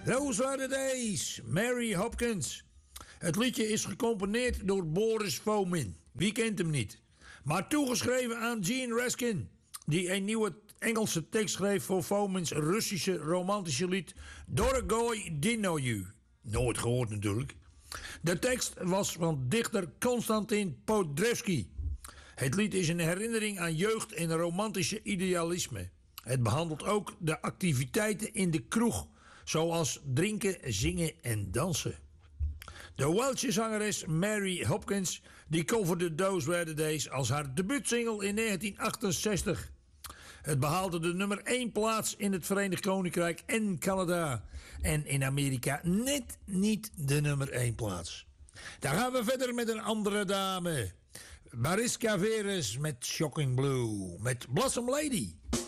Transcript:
Those Were the Days, Mary Hopkins. Het liedje is gecomponeerd door Boris Fomin. Wie kent hem niet? Maar toegeschreven aan Gene Raskin, die een nieuwe Engelse tekst schreef voor Fomins Russische romantische lied Dorogoy Dino You. Nooit gehoord natuurlijk. De tekst was van dichter Konstantin Podrevsky. Het lied is een herinnering aan jeugd en romantische idealisme. Het behandelt ook de activiteiten in de kroeg, zoals drinken, zingen en dansen. De Welsh zangeres Mary Hopkins die coverde Those Were the Days als haar debuutsingle in 1968. Het behaalde de nummer 1 plaats in het Verenigd Koninkrijk en Canada. En in Amerika net niet de nummer 1 plaats. Dan gaan we verder met een andere dame. Mariska Veres met Shocking Blue. Met Blossom Lady.